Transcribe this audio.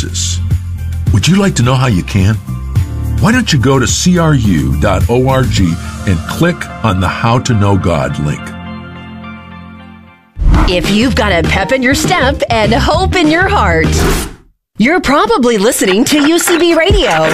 Jesus. Would you like to know how you can? Why don't you go to cru.org and click on the How to Know God link. If you've got a pep in your step and hope in your heart, you're probably listening to UCB Radio.